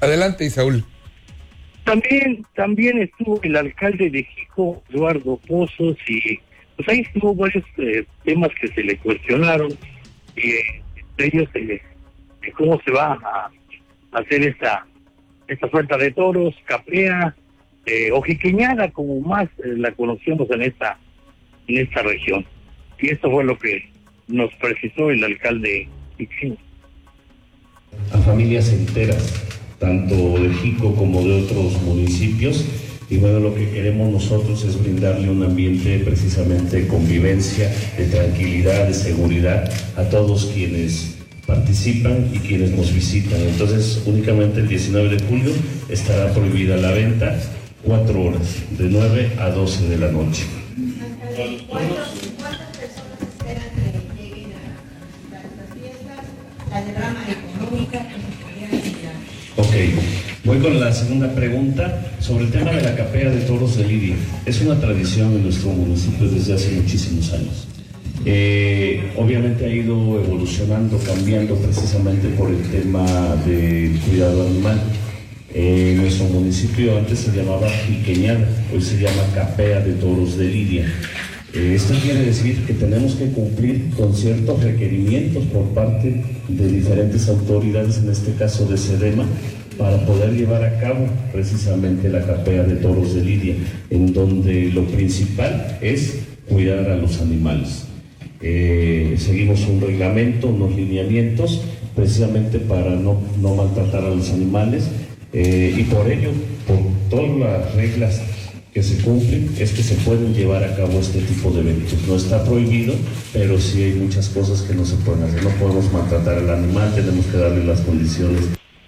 Adelante, Isaúl. También estuvo el alcalde de Jico, Eduardo Pozos, y pues ahí estuvo varios temas que se le cuestionaron, y entre ellos de cómo se va a hacer esta suelta de toros, capea, o jiqueñada, como más la conocemos en esta región. Y esto fue lo que nos precisó el alcalde Jiqueño. A familias enteras, tanto de Jico como de otros municipios, y bueno, lo que queremos nosotros es brindarle un ambiente precisamente de convivencia, de tranquilidad, de seguridad a todos quienes participan y quienes nos visitan. Entonces, únicamente el 19 de julio estará prohibida la venta 4 horas, de 9 a 12 de la noche. ¿Cuántas personas esperan que lleguen a las fiestas, la derrama económica? Ok, voy con la segunda pregunta sobre el tema de la capea de toros de lidia. Es una tradición en nuestro municipio desde hace muchísimos años. Obviamente ha ido evolucionando, cambiando precisamente por el tema del cuidado animal. Nuestro municipio antes se llamaba jiqueñada, hoy se llama capea de toros de lidia. Esto quiere decir que tenemos que cumplir con ciertos requerimientos por parte de diferentes autoridades, en este caso de SEDEMA, para poder llevar a cabo precisamente la capea de toros de lidia, en donde lo principal es cuidar a los animales. Seguimos un reglamento, unos lineamientos, precisamente para no maltratar a los animales, y por ello, por todas las reglas que se cumplen, es que se pueden llevar a cabo este tipo de eventos. No está prohibido, pero sí hay muchas cosas que no se pueden hacer. No podemos maltratar al animal, tenemos que darle las condiciones.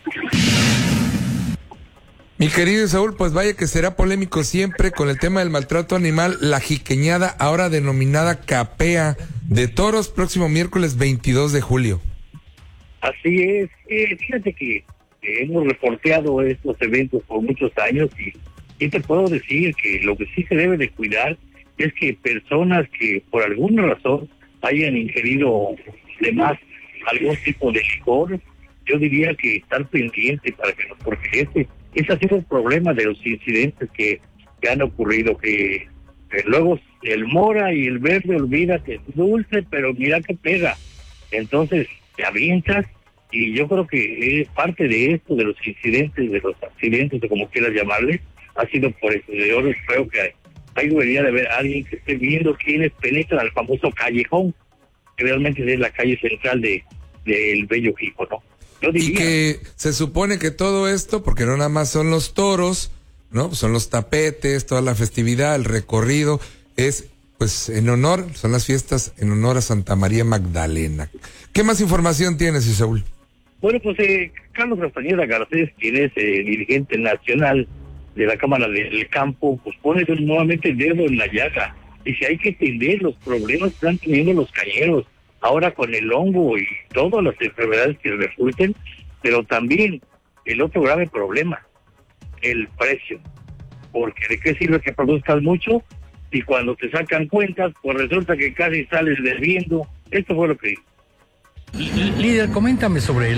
Mi querido Saúl, pues vaya que será polémico siempre con el tema del maltrato animal, la jiqueñada, ahora denominada capea de toros, próximo miércoles 22 de julio. Así es. Fíjate que hemos reporteado estos eventos por muchos años y te puedo decir que lo que sí se debe de cuidar es que personas que por alguna razón hayan ingerido de más algún tipo de licor, yo diría que estar pendiente porque ese ha sido el problema de los incidentes que han ocurrido, que luego el mora y el verde, olvídate, dulce, pero mira que pega. Entonces te avientas, y yo creo que es parte de esto, de los incidentes, de los accidentes, o como quieras llamarles, ha sido por eso. Yo creo que ahí debería de haber alguien que esté viendo quiénes penetran al famoso callejón, que realmente es la calle central del Bello Jico, ¿no? Y que se supone que todo esto, porque no nada más son los toros, ¿no? Son los tapetes, toda la festividad, el recorrido, es pues en honor, son las fiestas en honor a Santa María Magdalena. ¿Qué más información tienes, Isaúl? Bueno, pues Carlos Castañeda Garcés, quien es dirigente nacional de la Cámara del Campo, pues pone nuevamente el dedo en la llaga. Dice, hay que entender los problemas que están teniendo los cañeros ahora con el hongo y todas las enfermedades que resulten, pero también el otro grave problema, el precio. Porque ¿de qué sirve que produzcas mucho y cuando te sacan cuentas, pues resulta que casi sales debiendo? Esto fue lo que dijo. Líder, coméntame sobre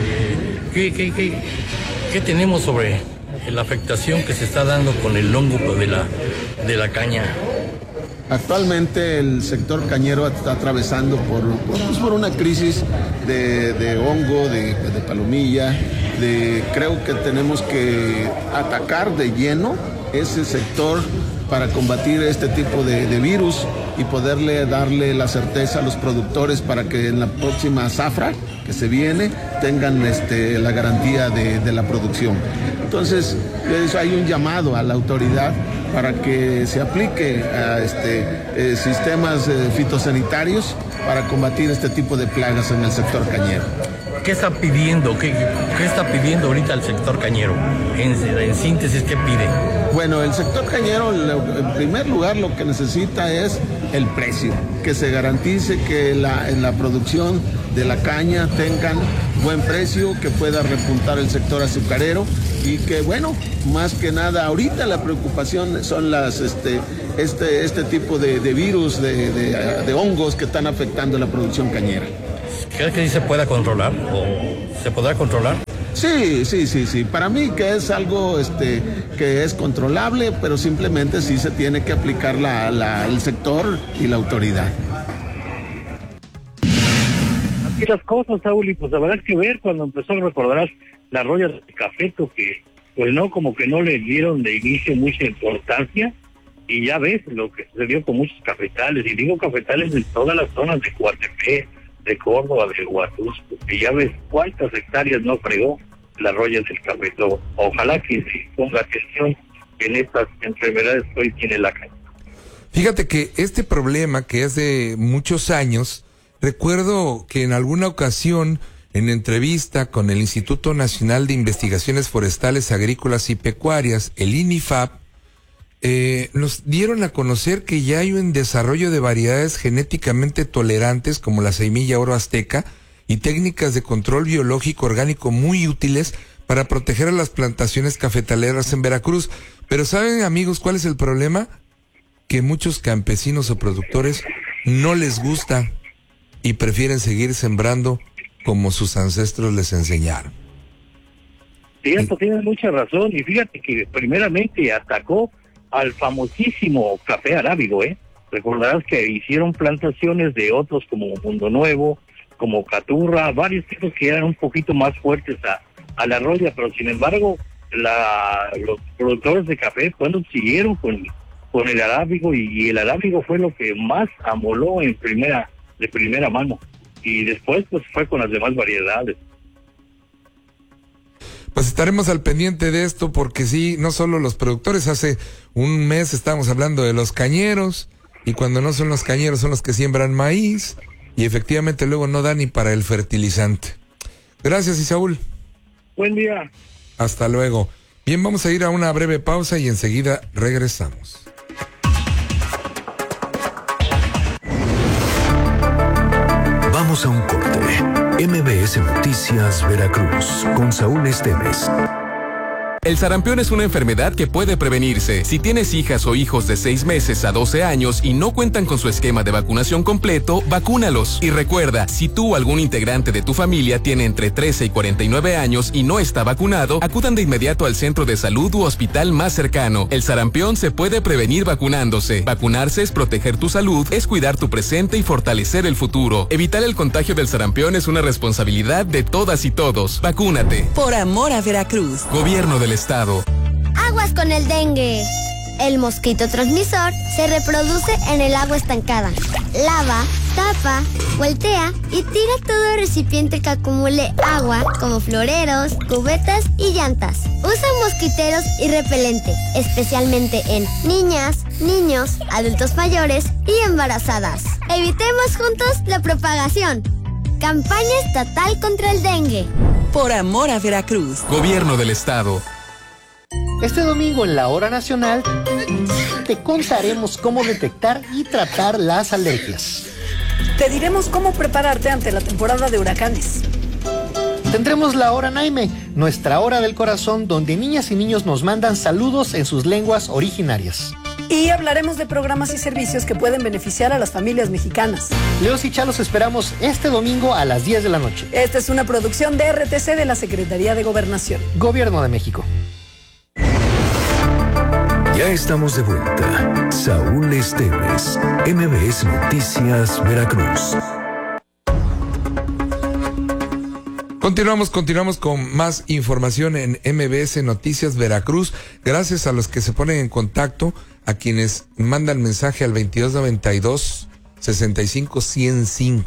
qué tenemos sobre la afectación que se está dando con el hongo de la caña. Actualmente el sector cañero está atravesando por una crisis de hongo, de palomilla. Creo que tenemos que atacar de lleno ese sector para combatir este tipo de virus y darle la certeza a los productores para que en la próxima zafra que se viene tengan la garantía de la producción. Entonces, hay un llamado a la autoridad para que se aplique a sistemas fitosanitarios para combatir este tipo de plagas en el sector cañero. ¿Qué está pidiendo? ¿Qué está pidiendo ahorita el sector cañero? En síntesis, ¿qué pide? Bueno, el sector cañero, en primer lugar, lo que necesita es el precio, que se garantice que en la producción de la caña tengan buen precio, que pueda repuntar el sector azucarero y que, bueno, más que nada, ahorita la preocupación son este tipo de virus, de hongos que están afectando la producción cañera. ¿Crees que sí se pueda controlar o se podrá controlar? Sí, Sí. Para mí que es algo que es controlable, pero simplemente sí se tiene que aplicar el sector y la autoridad. Así las cosas, Saúl, y pues habrá que ver cuando empezó a recordar la roya de Cafeto, que pues no, como que no le dieron de inicio mucha importancia, y ya ves lo que sucedió con muchos cafetales, y digo cafetales en todas las zonas de Coatepec, de Córdoba, de Huatusco, y ya ves cuántas hectáreas no fregó la roya del Cafeto. Ojalá que se ponga atención en estas enfermedades que hoy tiene la caña. Fíjate que este problema, que es de muchos años, recuerdo que en alguna ocasión, en entrevista con el Instituto Nacional de Investigaciones Forestales, Agrícolas y Pecuarias, el INIFAP, nos dieron a conocer que ya hay un desarrollo de variedades genéticamente tolerantes como la semilla oro azteca y técnicas de control biológico orgánico muy útiles para proteger a las plantaciones cafetaleras en Veracruz. Pero ¿saben, amigos, cuál es el problema? Que muchos campesinos o productores no les gusta y prefieren seguir sembrando como sus ancestros les enseñaron. Cierto, tienes mucha razón, y fíjate que primeramente atacó al famosísimo café arábigo, Recordarás que hicieron plantaciones de otros como Mundo Nuevo, como Caturra, varios tipos que eran un poquito más fuertes a la roya, pero sin embargo los productores de café siguieron con el arábigo, y el arábigo fue lo que más amoló de primera mano, y después pues fue con las demás variedades. Pues estaremos al pendiente de esto, porque sí, no solo los productores, hace un mes estábamos hablando de los cañeros, y cuando no son los cañeros son los que siembran maíz, y efectivamente luego no da ni para el fertilizante. Gracias, Isaúl. Buen día. Hasta luego. Bien, vamos a ir a una breve pausa y enseguida regresamos. Vamos a un corte. MBS Noticias Veracruz con Saúl Esteves. El sarampión es una enfermedad que puede prevenirse. Si tienes hijas o hijos de 6 meses a 12 años y no cuentan con su esquema de vacunación completo, vacúnalos. Y recuerda, si tú o algún integrante de tu familia tiene entre 13 y 49 años y no está vacunado, acudan de inmediato al centro de salud u hospital más cercano. El sarampión se puede prevenir vacunándose. Vacunarse es proteger tu salud, es cuidar tu presente y fortalecer el futuro. Evitar el contagio del sarampión es una responsabilidad de todas y todos. Vacúnate. Por amor a Veracruz. Gobierno del Estado. Aguas con el dengue. El mosquito transmisor se reproduce en el agua estancada. Lava, tapa, voltea y tira todo recipiente que acumule agua, como floreros, cubetas y llantas. Usa mosquiteros y repelente, especialmente en niñas, niños, adultos mayores y embarazadas. Evitemos juntos la propagación. Campaña estatal contra el dengue. Por amor a Veracruz. Gobierno del Estado. Este domingo en la Hora Nacional te contaremos cómo detectar y tratar las alergias. Te diremos cómo prepararte ante la temporada de huracanes. Tendremos la Hora Naime, nuestra hora del corazón, donde niñas y niños nos mandan saludos en sus lenguas originarias. Y hablaremos de programas y servicios que pueden beneficiar a las familias mexicanas. Leos y Chalos esperamos este domingo a las 10 de la noche. Esta es una producción de RTC de la Secretaría de Gobernación. Gobierno de México. Ya estamos de vuelta. Saúl Esteves, MBS Noticias Veracruz. Continuamos con más información en MBS Noticias Veracruz. Gracias a los que se ponen en contacto, a quienes mandan mensaje al 2292-65105,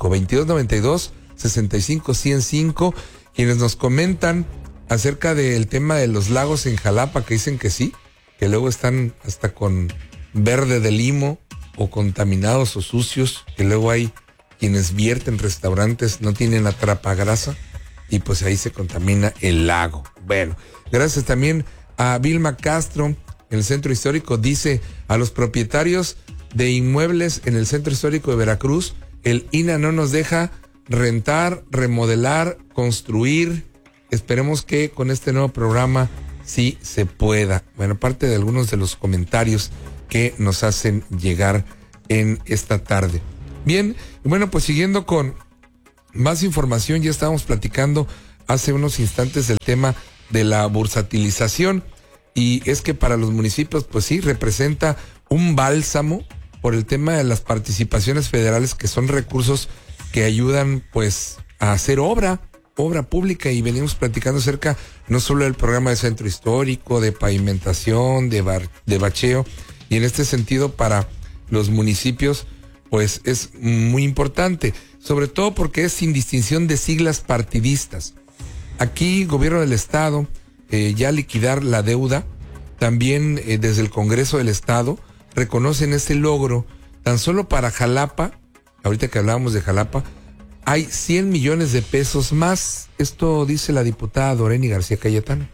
2292-65105, quienes nos comentan acerca del tema de los lagos en Jalapa, que dicen que sí, que luego están hasta con verde de limo o contaminados o sucios, que luego hay quienes vierten restaurantes, no tienen atrapagrasa y pues ahí se contamina el lago. Bueno, gracias también a Vilma Castro en el Centro Histórico, dice: a los propietarios de inmuebles en el Centro Histórico de Veracruz, el INAH no nos deja rentar, remodelar, construir. Esperemos que con este nuevo programa sí se pueda. Bueno, parte de algunos de los comentarios que nos hacen llegar en esta tarde. Bien, bueno, pues siguiendo con más información, ya estábamos platicando hace unos instantes el tema de la bursatilización, y es que para los municipios, pues sí, representa un bálsamo por el tema de las participaciones federales, que son recursos que ayudan pues a hacer obra pública, y venimos platicando acerca no solo del programa de centro histórico, de pavimentación, de bacheo, y en este sentido para los municipios pues es muy importante, sobre todo porque es sin distinción de siglas partidistas. Aquí, gobierno del estado, ya liquidar la deuda, también desde el Congreso del Estado reconocen ese logro. Tan solo para Jalapa, ahorita que hablábamos de Jalapa, hay 100 millones de pesos más. Esto dice la diputada Doreni García Cayetano.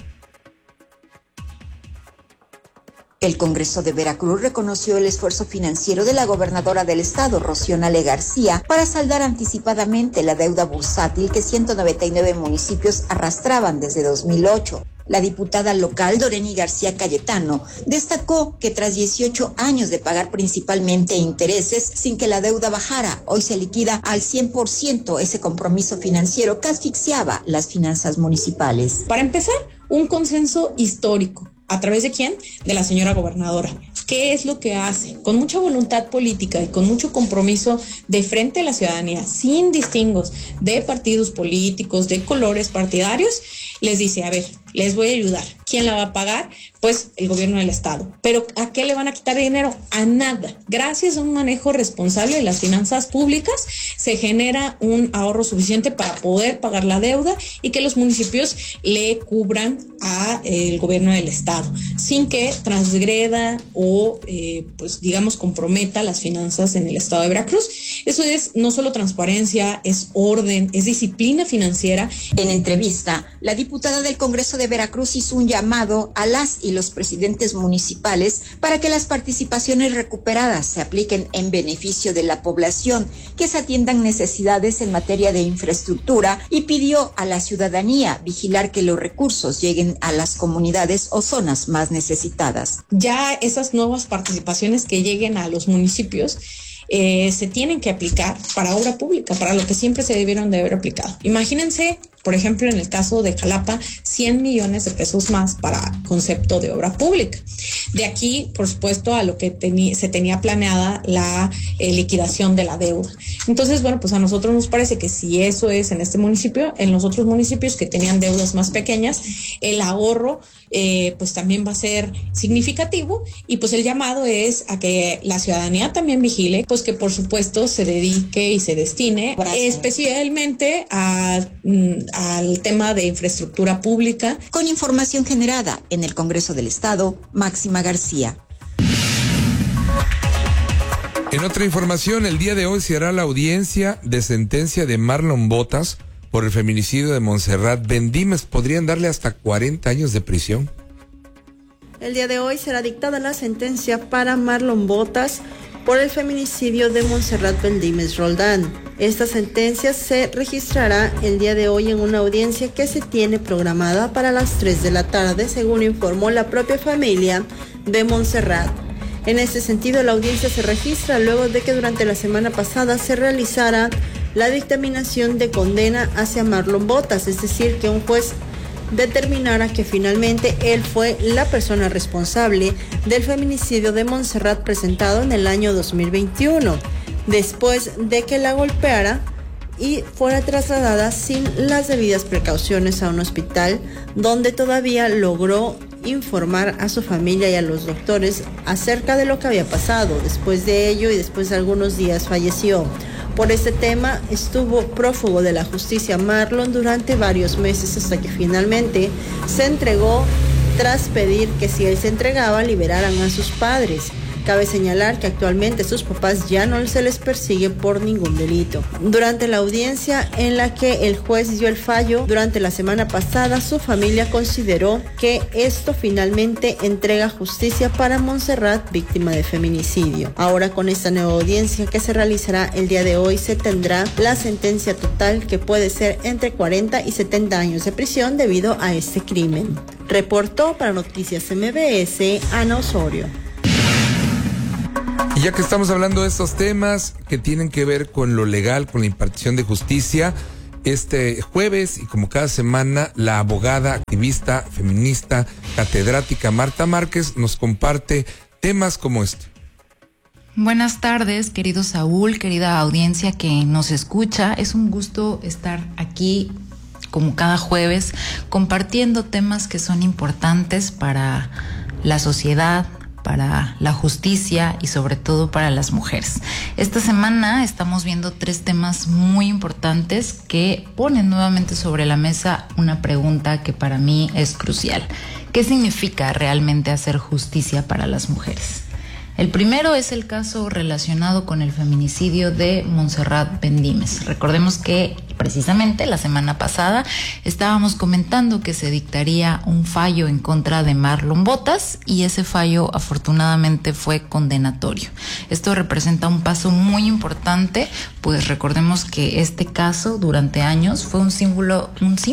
El Congreso de Veracruz reconoció el esfuerzo financiero de la gobernadora del estado, Rocío Nale García, para saldar anticipadamente la deuda bursátil que 199 municipios arrastraban desde 2008. La diputada local Doreni García Cayetano destacó que tras 18 años de pagar principalmente intereses sin que la deuda bajara, hoy se liquida al 100% ese compromiso financiero que asfixiaba las finanzas municipales. Para empezar, un consenso histórico. ¿A través de quién? De la señora gobernadora. ¿Qué es lo que hace? Con mucha voluntad política y con mucho compromiso de frente a la ciudadanía, sin distingos de partidos políticos, de colores partidarios, les dice, a ver, les voy a ayudar. ¿Quién la va a pagar? Pues el gobierno del estado. ¿Pero a qué le van a quitar dinero? A nada. Gracias a un manejo responsable de las finanzas públicas, se genera un ahorro suficiente para poder pagar la deuda y que los municipios le cubran a el gobierno del estado, sin que transgreda o pues digamos comprometa las finanzas en el estado de Veracruz. Eso es no solo transparencia, es orden, es disciplina financiera. En entrevista, la diputada del Congreso de Veracruz hizo un llamado a las y los presidentes municipales para que las participaciones recuperadas se apliquen en beneficio de la población, que se atiendan necesidades en materia de infraestructura, y pidió a la ciudadanía vigilar que los recursos lleguen a las comunidades o zonas más necesitadas. Ya esas nuevas participaciones que lleguen a los municipios se tienen que aplicar para obra pública, para lo que siempre se debieron de haber aplicado. Imagínense, por ejemplo, en el caso de Jalapa, 100 millones de pesos más para concepto de obra pública. De aquí, por supuesto, a lo que se tenía planeada la liquidación de la deuda. Entonces, bueno, pues a nosotros nos parece que si eso es en este municipio, en los otros municipios que tenían deudas más pequeñas, el ahorro pues también va a ser significativo, y pues el llamado es a que la ciudadanía también vigile, pues que por supuesto se dedique y se destine especialmente al tema de infraestructura pública. Con información generada en el Congreso del Estado, Máxima García. En otra información, el día de hoy se hará la audiencia de sentencia de Marlon Botas por el feminicidio de Montserrat Bendímez. Podrían darle hasta 40 años de prisión. El día de hoy será dictada la sentencia para Marlon Botas por el feminicidio de Montserrat Bendímez Roldán. Esta sentencia se registrará el día de hoy en una audiencia que se tiene programada para las 3 de la tarde, según informó la propia familia de Montserrat. En este sentido, la audiencia se registra luego de que durante la semana pasada se realizara la dictaminación de condena hacia Marlon Botas, es decir, que un juez determinara que finalmente él fue la persona responsable del feminicidio de Montserrat presentado en el año 2021, después de que la golpeara y fuera trasladada sin las debidas precauciones a un hospital, donde todavía logró informar a su familia y a los doctores acerca de lo que había pasado. Después de ello y después de algunos días falleció. Por este tema estuvo prófugo de la justicia Marlon durante varios meses, hasta que finalmente se entregó tras pedir que si él se entregaba liberaran a sus padres. Cabe señalar que actualmente sus papás ya no se les persigue por ningún delito. Durante la audiencia en la que el juez dio el fallo durante la semana pasada, su familia consideró que esto finalmente entrega justicia para Montserrat, víctima de feminicidio. Ahora, con esta nueva audiencia que se realizará el día de hoy, se tendrá la sentencia total, que puede ser entre 40 y 70 años de prisión debido a este crimen. Reportó para Noticias MBS, Ana Osorio. Y ya que estamos hablando de estos temas que tienen que ver con lo legal, con la impartición de justicia, este jueves y como cada semana la abogada, activista, feminista, catedrática Marta Márquez nos comparte temas como este. Buenas tardes, querido Saúl, querida audiencia que nos escucha. Es un gusto estar aquí como cada jueves compartiendo temas que son importantes para la sociedad, para la justicia y sobre todo para las mujeres. Esta semana estamos viendo 3 temas muy importantes que ponen nuevamente sobre la mesa una pregunta que para mí es crucial. ¿Qué significa realmente hacer justicia para las mujeres? El primero es el caso relacionado con el feminicidio de Montserrat Bendímez. Recordemos que precisamente la semana pasada estábamos comentando que se dictaría un fallo en contra de Marlon Botas y ese fallo afortunadamente fue condenatorio. Esto representa un paso muy importante, pues recordemos que este caso durante años fue un símbolo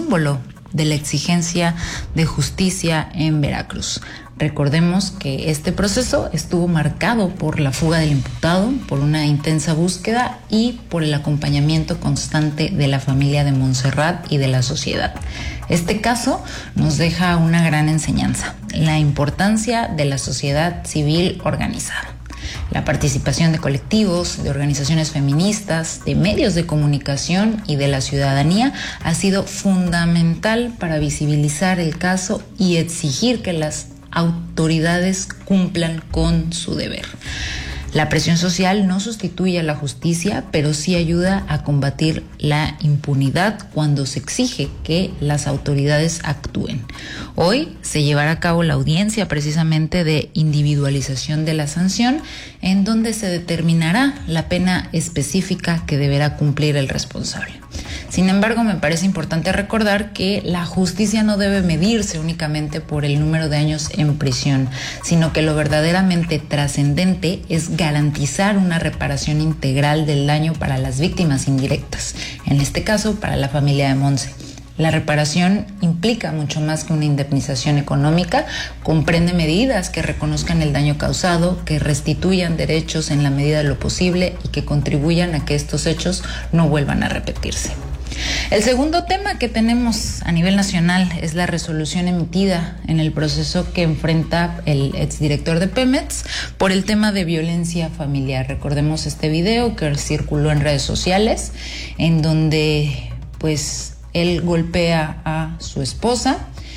de la exigencia de justicia en Veracruz. Recordemos que este proceso estuvo marcado por la fuga del imputado, por una intensa búsqueda y por el acompañamiento constante de la familia de Montserrat y de la sociedad. Este caso nos deja una gran enseñanza: la importancia de la sociedad civil organizada. La participación de colectivos, de organizaciones feministas, de medios de comunicación y de la ciudadanía ha sido fundamental para visibilizar el caso y exigir que las autoridades cumplan con su deber. La presión social no sustituye a la justicia, pero sí ayuda a combatir la impunidad cuando se exige que las autoridades actúen. Hoy se llevará a cabo la audiencia precisamente de individualización de la sanción, en donde se determinará la pena específica que deberá cumplir el responsable. Sin embargo, me parece importante recordar que la justicia no debe medirse únicamente por el número de años en prisión, sino que lo verdaderamente trascendente es garantizar una reparación integral del daño para las víctimas indirectas, en este caso para la familia de Montse. La reparación implica mucho más que una indemnización económica, comprende medidas que reconozcan el daño causado, que restituyan derechos en la medida de lo posible y que contribuyan a que estos hechos no vuelvan a repetirse. El segundo tema que tenemos a nivel nacional es la resolución emitida en el proceso que enfrenta el exdirector de Pemex por el tema de violencia familiar. Recordemos este video que circuló en redes sociales en donde pues él golpea a su esposa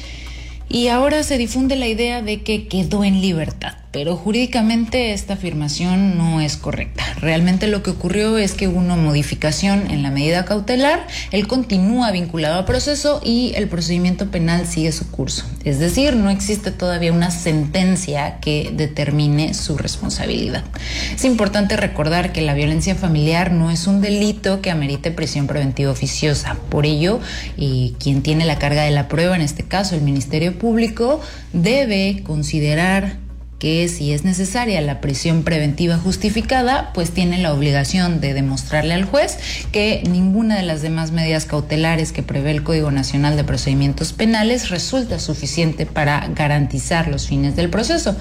y ahora se difunde la idea de que quedó en libertad. Pero jurídicamente esta afirmación no es correcta. Realmente lo que ocurrió es que hubo una modificación en la medida cautelar, él continúa vinculado al proceso y el procedimiento penal sigue su curso. Es decir, no existe todavía una sentencia que determine su responsabilidad. Es importante recordar que la violencia familiar no es un delito que amerite prisión preventiva oficiosa. Por ello, quien tiene la carga de la prueba, en este caso el Ministerio Público, debe considerar que si es necesaria la prisión preventiva justificada, pues tiene la obligación de demostrarle al juez que ninguna de las demás medidas cautelares que prevé el Código Nacional de Procedimientos Penales resulta suficiente para garantizar los fines del proceso.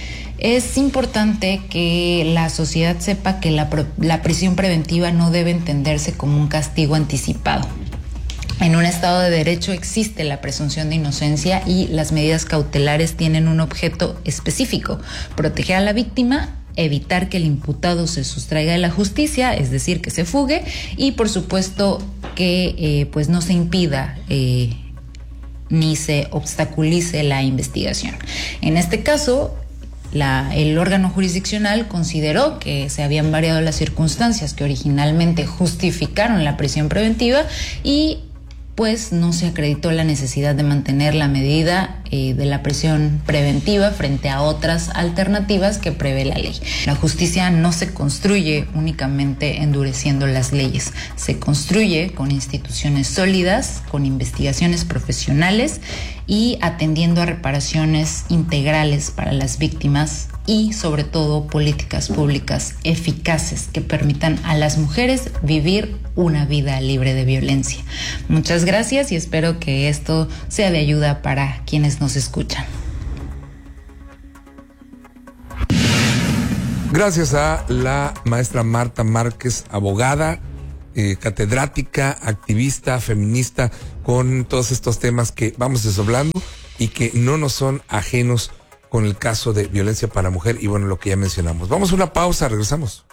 Es importante que la sociedad sepa que la prisión preventiva no debe entenderse como un castigo anticipado. En un Estado de Derecho existe la presunción de inocencia y las medidas cautelares tienen un objeto específico: proteger a la víctima, evitar que el imputado se sustraiga de la justicia, es decir, que se fugue, y por supuesto que pues no se impida ni se obstaculice la investigación. En este caso, el órgano jurisdiccional consideró que se habían variado las circunstancias que originalmente justificaron la prisión preventiva y pues no se acreditó la necesidad de mantener la medida de la prisión preventiva frente a otras alternativas que prevé la ley. La justicia no se construye únicamente endureciendo las leyes, se construye con instituciones sólidas, con investigaciones profesionales y atendiendo a reparaciones integrales para las víctimas y sobre todo políticas públicas eficaces que permitan a las mujeres vivir una vida libre de violencia. Muchas gracias y espero que esto sea de ayuda para quienes nos escuchan. Gracias a la maestra Marta Márquez, abogada, catedrática, activista, feminista, con todos estos temas que vamos desdoblando y que no nos son ajenos con el caso de violencia para mujer y bueno, lo que ya mencionamos. Vamos a una pausa, regresamos.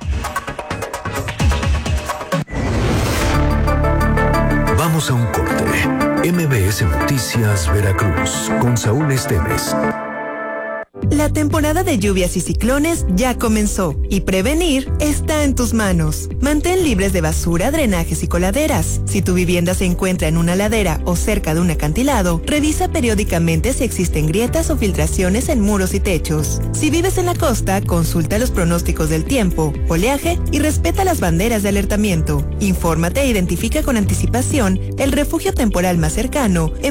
Vamos a un corte. MBS Noticias Veracruz con Saúl Esteves. La temporada de lluvias y ciclones ya comenzó y prevenir está en tus manos. Mantén libres de basura, drenajes y coladeras. Si tu vivienda se encuentra en una ladera o cerca de un acantilado, revisa periódicamente si existen grietas o filtraciones en muros y techos. Si vives en la costa, consulta los pronósticos del tiempo, oleaje y respeta las banderas de alertamiento. Infórmate e identifica con anticipación el refugio temporal más cercano en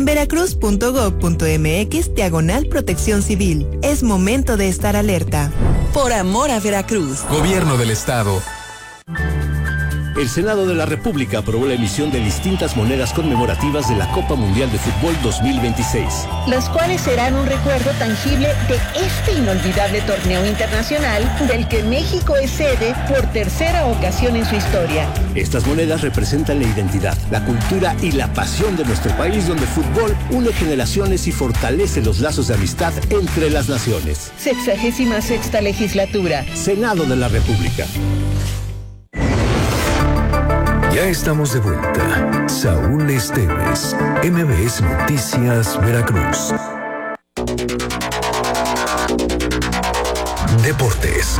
veracruz.gov.mx/protección civil. Es momento de estar alerta. Por amor a Veracruz. Gobierno del Estado. El Senado de la República aprobó la emisión de distintas monedas conmemorativas de la Copa Mundial de Fútbol 2026. Las cuales serán un recuerdo tangible de este inolvidable torneo internacional del que México es sede por tercera ocasión en su historia. Estas monedas representan la identidad, la cultura y la pasión de nuestro país, donde el fútbol une generaciones y fortalece los lazos de amistad entre las naciones. 66ª legislatura. Senado de la República. Ya estamos de vuelta. Saúl Esteves, MBS Noticias Veracruz. Deportes.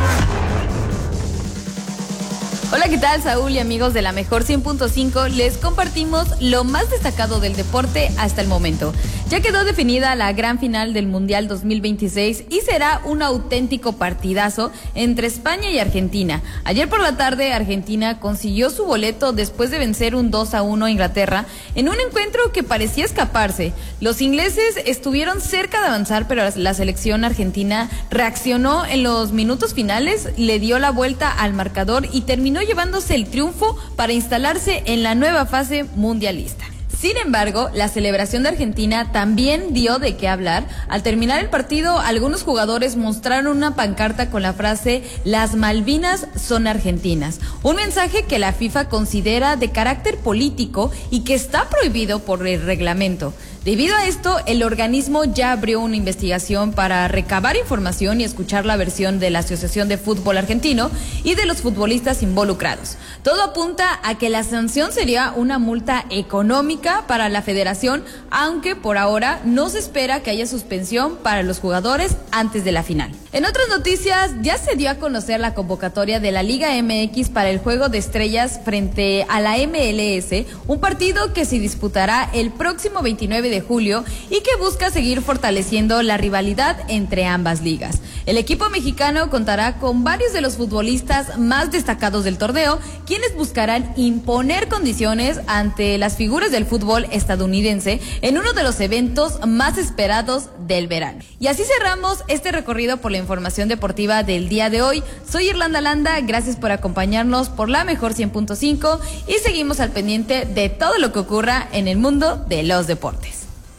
Hola, ¿qué tal, Saúl y amigos de la Mejor 100.5? Les compartimos lo más destacado del deporte hasta el momento. Ya quedó definida la gran final del Mundial 2026 y será un auténtico partidazo entre España y Argentina. Ayer por la tarde, Argentina consiguió su boleto después de vencer un 2-1 a Inglaterra en un encuentro que parecía escaparse. Los ingleses estuvieron cerca de avanzar, pero la selección argentina reaccionó en los minutos finales, le dio la vuelta al marcador y terminó llevándose el triunfo para instalarse en la nueva fase mundialista. Sin embargo, la celebración de Argentina también dio de qué hablar. Al terminar el partido, algunos jugadores mostraron una pancarta con la frase "Las Malvinas son argentinas", un mensaje que la FIFA considera de carácter político y que está prohibido por el reglamento. Debido a esto, el organismo ya abrió una investigación para recabar información y escuchar la versión de la Asociación de Fútbol Argentino y de los futbolistas involucrados. Todo apunta a que la sanción sería una multa económica para la federación, aunque por ahora no se espera que haya suspensión para los jugadores antes de la final. En otras noticias, ya se dio a conocer la convocatoria de la Liga MX para el Juego de Estrellas frente a la MLS, un partido que se disputará el próximo 29 de julio y que busca seguir fortaleciendo la rivalidad entre ambas ligas. El equipo mexicano contará con varios de los futbolistas más destacados del torneo, quienes buscarán imponer condiciones ante las figuras del fútbol estadounidense en uno de los eventos más esperados del verano. Y así cerramos este recorrido por la información deportiva del día de hoy. Soy Irlanda Landa, gracias por acompañarnos por la Mejor 100.5 y seguimos al pendiente de todo lo que ocurra en el mundo de los deportes.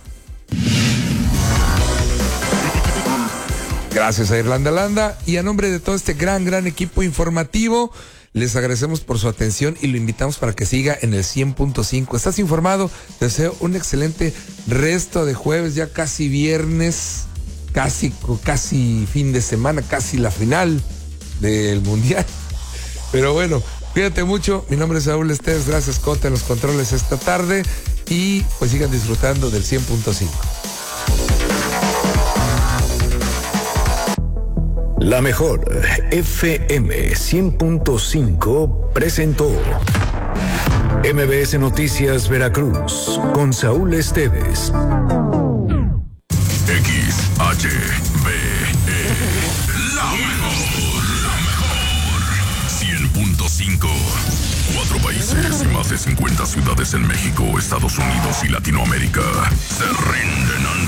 Gracias a Irlanda Landa y a nombre de todo este gran equipo informativo, les agradecemos por su atención y lo invitamos para que siga en el 100.5. ¿Estás informado? Te deseo un excelente resto de jueves, ya casi viernes, casi fin de semana, casi la final del Mundial. Pero bueno, cuídate mucho. Mi nombre es Saúl Esteves, gracias Cota en los controles esta tarde y pues sigan disfrutando del 100.5. La Mejor FM 100.5 presentó MBS Noticias Veracruz con Saúl Esteves. XHBE, la mejor 100.5. 4 países y más de 50 ciudades en México, Estados Unidos y Latinoamérica se rinden ante